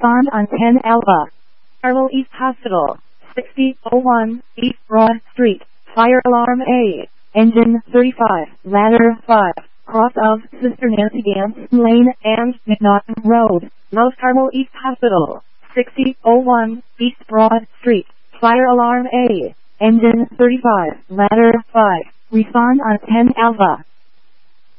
Respond on 10 Alpha. Carmel East Hospital, 6001 East Broad Street. Fire alarm A. Engine 35, ladder 5. Cross of Sister Nancy Gantz Lane and McNaughton Road. Mount Carmel East Hospital, 6001 East Broad Street. Fire alarm A. Engine 35, ladder 5. Respond on 10 Alpha.